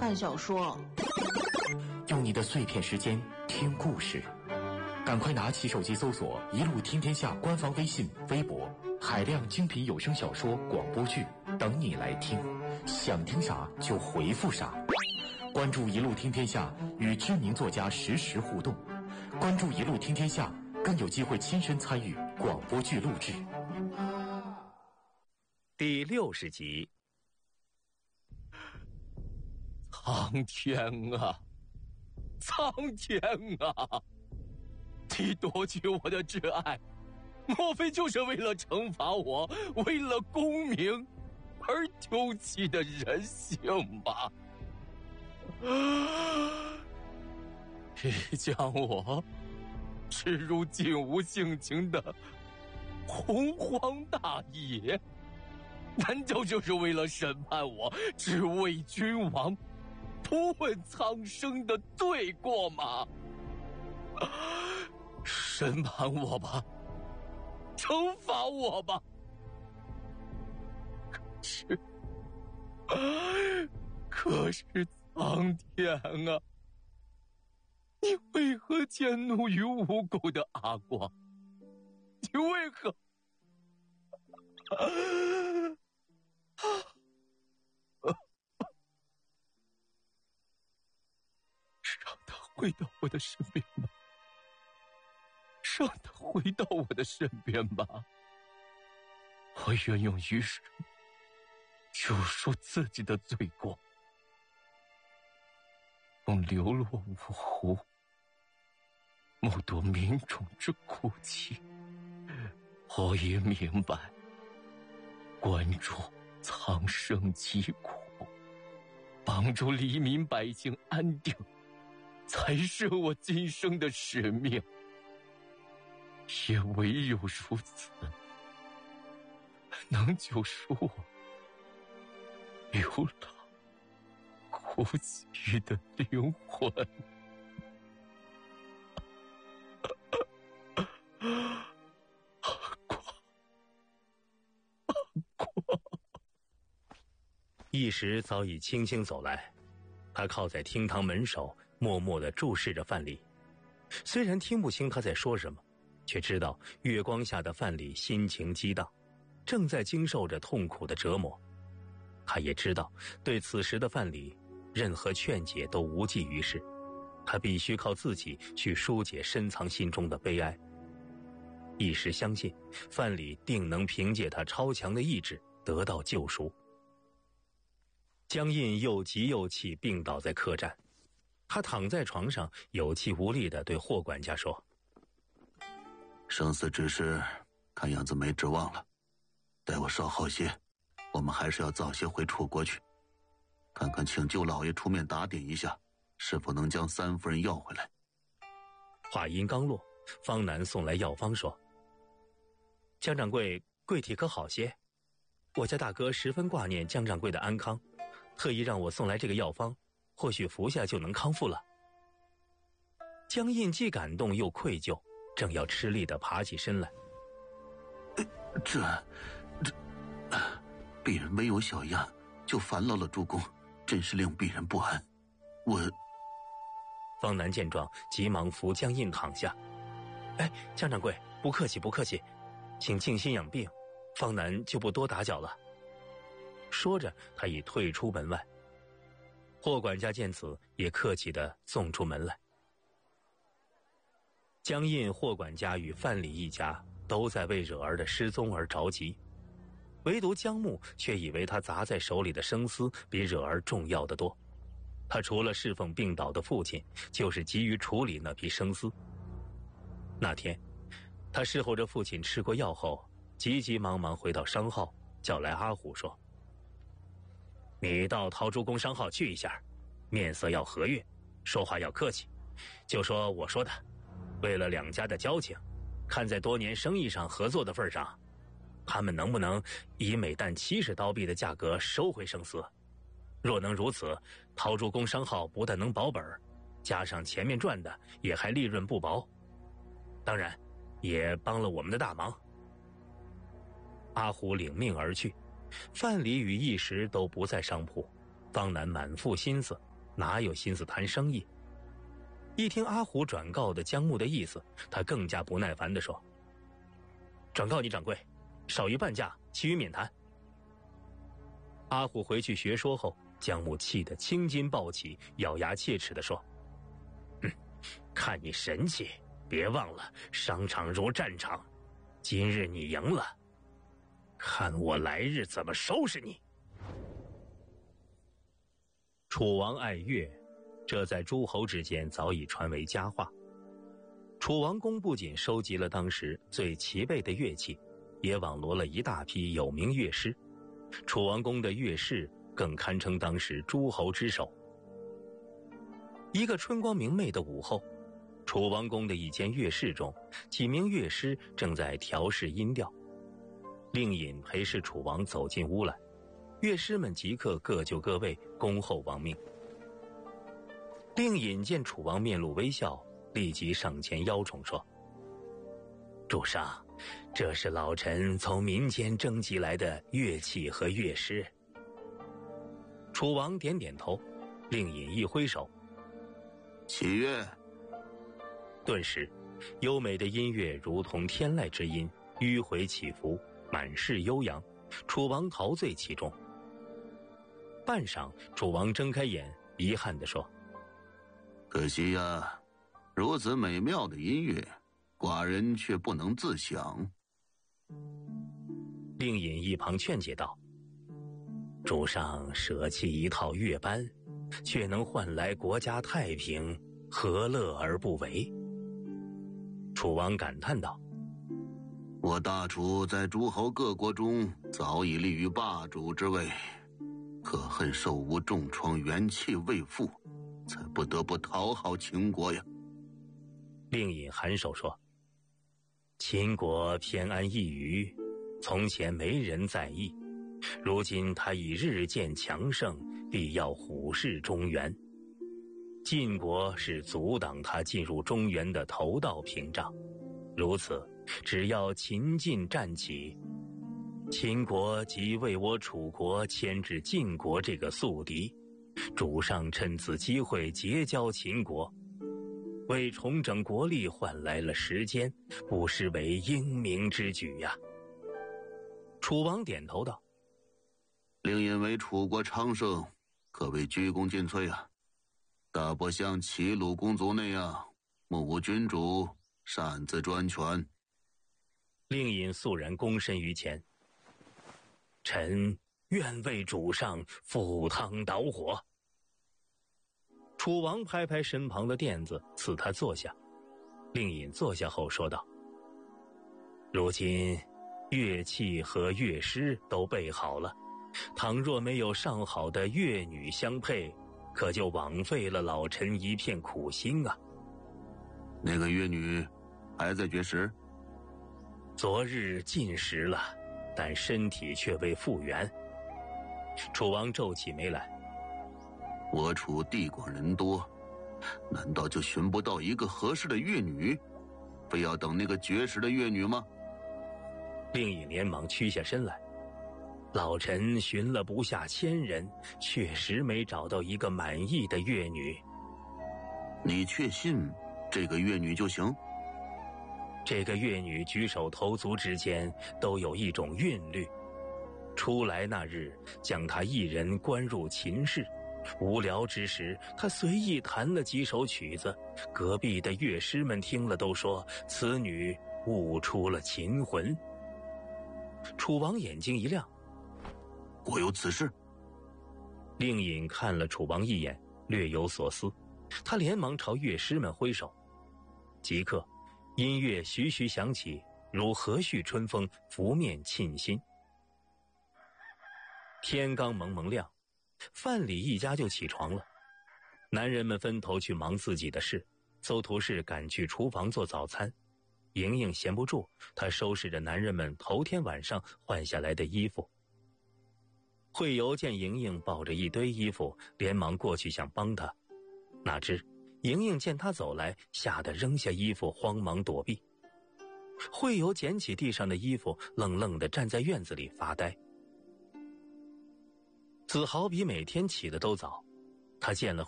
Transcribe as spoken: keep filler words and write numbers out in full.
看小说， 用你的碎片时间听故事。赶快拿起手机搜索一路听天下官方微信、微博，海量精品有声小说、广播剧等你来听。想听啥就回复啥。关注一路听天下，与知名作家实时互动。关注一路听天下，更有机会亲身参与广播剧录制。 第六十集。苍天啊，苍天啊！你夺取我的挚爱，莫非就是为了惩罚我，为了功名而丢弃的人性吧？你将我置入尽无性情的洪荒大野，难道就是为了审判我只为君王，不问苍生的罪过吗？审判我吧，惩罚我吧。可是，可是苍天啊，你为何迁怒于无辜的阿光？你为何？让他回到我的身边吧，让他回到我的身边吧。我愿用余生救赎自己的罪过，用流落五湖，目睹民众之哭泣。我已明白，关注苍生疾苦，帮助黎民百姓安定，才是我今生的使命。也唯有如此，能救赎我流浪哭泣的灵魂。阿光，阿光。 一时早已轻轻走来，他靠在厅堂门首，默默地注视着范蠡。虽然听不清他在说什么，却知道月光下的范蠡心情激荡，正在经受着痛苦的折磨。他也知道，对此时的范蠡，任何劝解都无济于事，他必须靠自己去疏解深藏心中的悲哀。一时相信，范蠡定能凭借他超强的意志得到救赎。江印又急又气，病倒在客栈。他躺在床上，有气无力地对霍管家说： 生死之事看样子没指望了，待我稍好些，我们还是要早些回楚国去，看看请舅老爷出面打点一下，是否能将三夫人要回来。 话音刚落，方南送来药方说：江掌柜贵体可好些？我家大哥十分挂念江掌柜的安康，特意让我送来这个药方，或许服下就能康复了。江印既感动又愧疚，正要吃力地爬起身来。 这这鄙人唯有小样，就烦劳了主公，真是令鄙人不安。我方南见状，急忙扶江印躺下。哎，江掌柜，不客气不客气，请静心养病，方南就不多打搅了。说着，他已退出门外。霍管家见此，也客气地送出门来。江印、霍管家与范蠡一家都在为惹儿的失踪而着急，唯独江木却以为他砸在手里的生丝比惹儿重要得多。他除了侍奉病倒的父亲，就是急于处理那批生丝。那天，他侍候着父亲吃过药后，急急忙忙回到商号，叫来阿虎说：你到陶朱公商号去一下，面色要和悦，说话要客气，就说我说的，为了两家的交情，看在多年生意上合作的份上，他们能不能以每担七十刀币的价格收回生丝？若能如此，陶朱公商号不但能保本，加上前面赚的也还利润不薄，当然也帮了我们的大忙。阿虎领命而去，范蠡与一时都不在商铺，方南满腹心思， 哪有心思谈生意？一听阿虎转告的姜木的意思，他更加不耐烦地说：“转告你掌柜，少于半价，其余免谈。”阿虎回去学说后，姜木气得青筋暴起，咬牙切齿地说：“嗯，看你神气，别忘了商场如战场，今日你赢了，看我来日怎么收拾你。”楚王爱乐，这在诸侯之间早已传为佳话。楚王宫不仅收集了当时最齐备的乐器，也网罗了一大批有名乐师。楚王宫的乐士更堪称当时诸侯之首。一个春光明媚的午后，楚王宫的一间乐室中，几名乐师正在调试音调。令尹陪侍楚王走进屋来，乐师们即刻各就各位，恭候王命。令尹见楚王面露微笑，立即上前邀宠说：“主上，这是老臣从民间征集来的乐器和乐师。”楚王点点头，令尹一挥手：“ 起乐。” 顿时，优美的音乐如同天籁之音，迂回起伏，满是悠扬。楚王陶醉其中。半晌，楚王睁开眼，遗憾地说：“ 可惜呀，如此美妙的音乐，寡人却不能自享。” 令尹一旁劝解道：“主上舍弃一套乐班，却能换来国家太平，何乐而不为？”楚王感叹道：“ 我大楚在诸侯各国中早已立于霸主之位，可恨手无重创，元气未复，才不得不讨好秦国呀。” 令尹颔首说：“秦国偏安一隅，从前没人在意，如今他已日渐强盛，必要虎视中原。晋国是阻挡他进入中原的头道屏障，如此，只要秦晋战起，秦国即为我楚国牵制晋国这个宿敌。主上趁此机会结交秦国，为重整国力换来了时间，不失为英明之举呀。”楚王点头道：“ 令尹为楚国昌盛，可谓鞠躬尽瘁啊！大不像齐鲁公族那样目无君主，擅自专权。” 令尹肃然躬身于前：“臣愿为主上赴汤蹈火。”楚王拍拍身旁的垫子，赐他坐下。令尹坐下后说道：“如今乐器和乐师都备好了，倘若没有上好的乐女相配，可就枉费了老臣一片苦心啊。”“ 那个乐女还在绝食？”“ 昨日进食了，但身体却未复原。”楚王皱起眉来：“ 我楚地广人多，难道就寻不到一个合适的乐女？非要等那个绝食的乐女吗？” 令尹连忙屈下身来：“老臣寻了不下千人，确实没找到一个满意的乐女。”“ 你确信这个乐女就行？”“ 这个乐女举手投足之间都有一种韵律。出来那日，将她一人关入秦室，无聊之时，她随意弹了几首曲子，隔壁的乐师们听了都说此女悟出了秦魂。”楚王眼睛一亮：“ 果有此事？” 令尹看了楚王一眼，略有所思，他连忙朝乐师们挥手。即刻音乐徐徐响起，如和煦春风，拂面沁心。天刚蒙蒙亮，范蠡一家就起床了。男人们分头去忙自己的事，邹图士赶去厨房做早餐。莹莹闲不住，她收拾着男人们头天晚上换下来的衣服。惠游见莹莹抱着一堆衣服，连忙过去想帮她，哪知莹莹见他走来，吓得扔下衣服，慌忙躲避。惠游捡起地上的衣服，愣愣地站在院子里发呆。子豪比每天起得都早，他见了